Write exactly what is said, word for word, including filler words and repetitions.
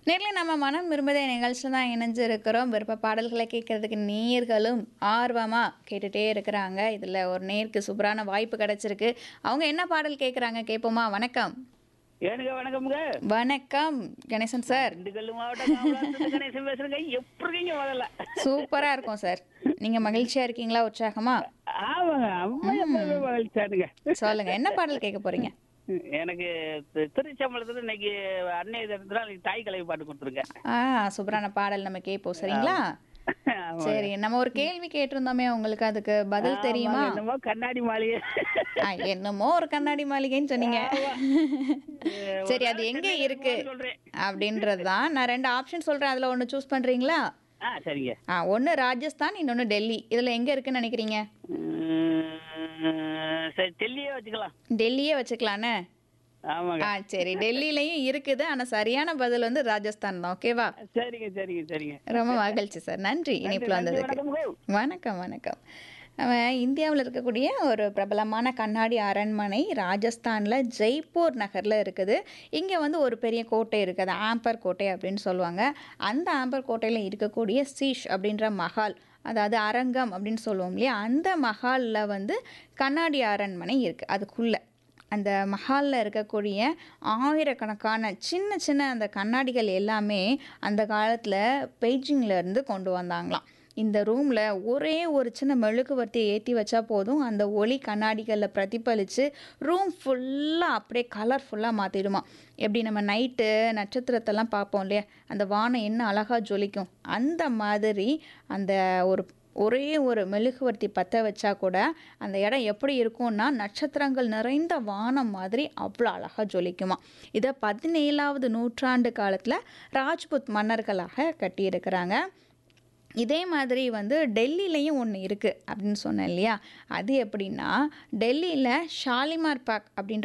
நேர்ல நம்ம மனம் விரும்புதே நிகழ்ச்சியில் தான் இணைஞ்சிருக்கிறோம். விருப்ப பாடல்களை கேட்கறதுக்கு நேயர்களும் ஆர்வமா கேட்டுட்டே இருக்கிறாங்க. இதில் ஒரு நேருக்கு சூப்பரான வாய்ப்பு கிடைச்சிருக்கு. அவங்க என்ன பாடல் கேட்குறாங்க கேட்போமா? வணக்கம். ஏனுங்க வணக்கம்ங்க. வணக்கம் கணேசன் சார். திண்டுக்கல் மாவட்டம் காமராஜர் கணேசன் பேசுறேங்க. எப்படி இருக்கீங்க முதல்ல? சூப்பரா இருக்கும் சார். நீங்க மகிழ்ச்சியா இருக்கீங்களா? உற்சாகமா? ஆமாங்க. அம்மா எப்பவுமே மகிழ்ச்சியானுங்க. சொல்லுங்க, என்ன பாடல் கேட்க போறீங்க? எனக்கு தி- திருச்சம்பளத்துல இன்னைக்கு அன்னைய தினத்துல இன்னைக்கு தாய் கலவி பாட்டு கொடுத்துருங்க. ஆ, சூப்பரான பாடல் நம்ம கேட்போம். சரிங்களா? சரி, நம்ம ஒரு கேள்வி கேட்டிருந்தோமே, உங்களுக்கு அதுக்கு பதில் தெரியுமா? என்னமோ கண்ணாடி மாளிகை. ஆ, என்னமோ ஒரு கண்ணாடி மாளிகைன்னு சொன்னீங்க. சரி, அது எங்க இருக்கு சொல்றேன். அப்படின்றது தான். நான் ரெண்டு ஆப்ஷன் சொல்றேன், அதுல ஒன்று சூஸ் பண்றீங்களா? ஆ சரிங்க. ஆ, ஒன்று ராஜஸ்தான், இன்னொன்று டெல்லி. இதுல எங்க இருக்குன்னு நினைக்கிறீங்க? உம், சரி டெல்லியே வச்சுக்கலாம். டெல்லியே வச்சுக்கலானே. ஆமாங்க. ஆ, சரி, டெல்லியிலையும் இருக்குது. ஆனா சரியான பதில் வந்து ராஜஸ்தான் தான். ஓகேவா? சரிங்க சரிங்க சரிங்க. ரொம்ப மகிழ்ச்சி சார். நன்றி இணைப்புல நன்றி, வந்ததுக்கு. வணக்கம்ங்க. வணக்கம் வணக்கம். நம்ம இந்தியாவில் இருக்கக்கூடிய ஒரு பிரபலமான கண்ணாடி அரண்மனை ராஜஸ்தானில் ஜெய்ப்பூர் நகரில் இருக்குது. இங்கே வந்து ஒரு பெரிய கோட்டை இருக்குது, அது ஆம்பர் கோட்டை அப்படின்னு சொல்லுவாங்க. அந்த ஆம்பர் கோட்டையில் இருக்கக்கூடிய சீஷ் அப்படின்ற மஹால், அதாவது அரங்கம் அப்படின்னு சொல்லுவோம் இல்லையா, அந்த மஹாலில் வந்து கண்ணாடி அரண்மனை இருக்குது. அதுக்குள்ளே அந்த மஹாலில் இருக்கக்கூடிய ஆயிரக்கணக்கான சின்ன சின்ன அந்த கண்ணாடிகள் எல்லாமே அந்த காலத்தில் பெய்ஜிங்கில் இருந்து கொண்டு வந்தாங்களாம். இந்த ரூமில் ஒரே ஒரு சின்ன மெழுகுவர்த்தியை ஏற்றி வச்சா போதும், அந்த ஒளி கண்ணாடிகளில் பிரதிபலித்து ரூம் ஃபுல்லாக அப்படியே கலர்ஃபுல்லாக மாற்றிடுமா. எப்படி நம்ம நைட்டு நட்சத்திரத்தெல்லாம் பார்ப்போம் இல்லையா, அந்த வானம் என்ன அழகாக ஜொலிக்கும், அந்த மாதிரி அந்த ஒரு ஒரே ஒரு மெழுகுவர்த்தி பற்ற வச்சா கூட அந்த இடம் எப்படி இருக்கும்னா நட்சத்திரங்கள் நிறைந்த வானம் மாதிரி அவ்வளோ அழகாக ஜொலிக்குமா. இதை பதினேழாவது நூற்றாண்டு காலத்தில் ராஜ்புத் மன்னர்களாக கட்டியிருக்கிறாங்க. இதே மாதிரி வந்து டெல்லியிலையும் ஒன்று இருக்குது அப்படின்னு சொன்னேன் இல்லையா, அது எப்படின்னா டெல்லியில் ஷாலிமார் பாக் அப்படின்ற